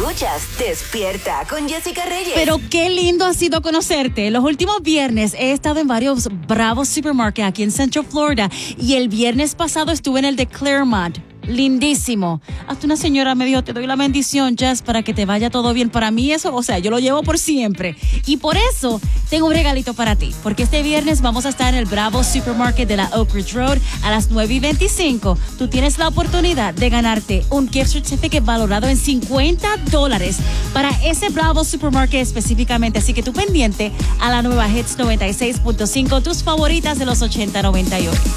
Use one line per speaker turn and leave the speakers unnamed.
Escuchas Despierta con Jessica Reyes.
Pero qué lindo ha sido conocerte. Los últimos viernes he estado en varios Bravos Supermarket aquí en Central Florida y el viernes pasado estuve en el de Claremont. Lindísimo. Hasta una señora me dijo, te doy la bendición, Jess, para que te vaya todo bien. Para mí eso, yo lo llevo por siempre. Y por eso tengo un regalito para ti. Porque este viernes vamos a estar en el Bravo Supermarket de la Oak Ridge Road a las 9:25. Tú tienes la oportunidad de ganarte un gift certificate valorado en $50 para ese Bravo Supermarket específicamente. Así que tú pendiente a la nueva Hits 96.5, tus favoritas de los 80-98.